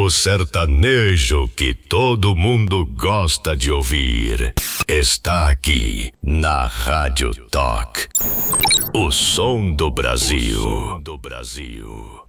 O sertanejo que todo mundo gosta de ouvir está aqui na Rádio Talk. O som do Brasil.